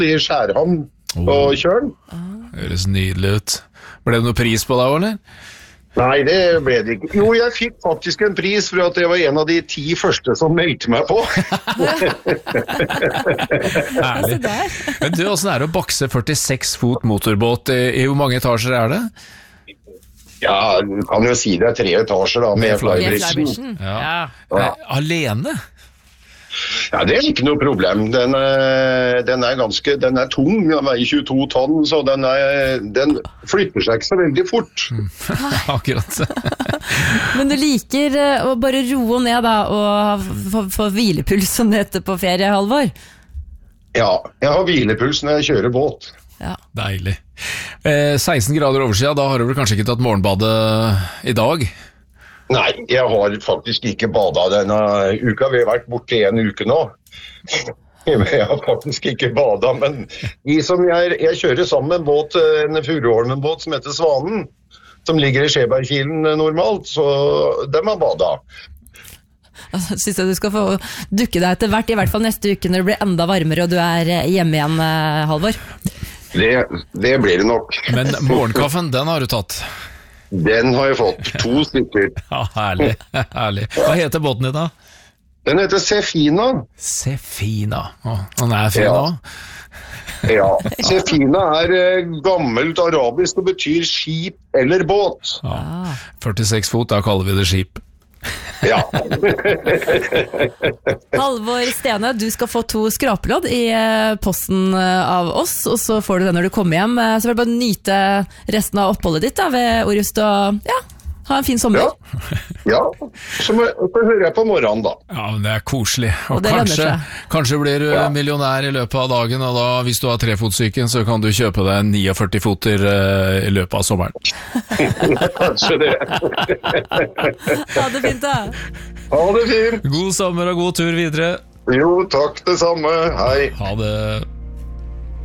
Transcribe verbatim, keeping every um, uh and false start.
i Skjærhamn på Oh. Kjørn. Høres nydelig ut. Ble det noe pris på deg, eller? Nei, det ble det ikke. Jo, jeg fikk faktisk en pris for at jeg var en av de ti første som meldte meg på. Herlig. Men du, hvordan er det å bakse førtiseks fot motorbåt? I, i hvor mange etasjer er det? Ja, du kan jo si det er tre etasjer da, med Med flybridgen. Ja. Ja. Ja. Alene? Ja, det er ikke noe problem. Den er, den er ganske, den er tung, den veier tjueto tonn, så den, er, den flytter seg ikke så veldig fort. Akkurat. Men du liker eh, å bare roe ned da, og få, få hvilepuls som det heter på ferie, Halvor? Ja, jeg har hvilepuls når jeg kjører båt. Ja. Deilig. Eh, seksten grader oversida, da har du vel kanskje ikke tatt morgenbadet i dag? Nei, jeg har faktisk ikke badet denne uka. Vi har vært borte i en uke nå. Jeg har faktisk ikke badet, men de som jeg, jeg kjører sammen med en båt, en Furuholmen-båt som heter Svanen, som ligger i Skjebergkilen normalt, så dem har badet. Altså, synes jeg du skal få dukke deg etter hvert, i hvert fall neste uke når det blir enda varmere og du er hjemme igjen, eh, Halvor. Det, det blir det nok. Men morgenkaffen, den har du tatt. Den har jeg fått. To stykker. Ja, herlig, herlig. Hva heter båten din da? Den heter Sefina. Sefina. Å, den er fin Ja. da. Ja, Sefina er eh, gammelt arabisk og betyr skip eller båt. Ja. førtiseks fot, da kaller vi det skip. Ja. Halvor Stene, du skal få to skrapelodd i eh, posten eh, av oss, og så får du det når du kommer hjem. Eh, Så vil du bare nyte resten av oppholdet ditt da, ved Orust, og ja, ha en fin sommer. Ja. Ja. Så, må, så hører jeg på morgenen da. Ja, men det er koselig. Og, Og det lønner kanskje, seg. kanskje blir du Ja. millionær i løpet av dagen, og da, hvis du har trefotsyken, så kan du kjøpe deg en førtini foter uh, i løpet av sommeren. Kanskje det. Ha det fint da. Ha det fint. God sommer og god tur videre. Jo, takk det samme. Hei. Ha det.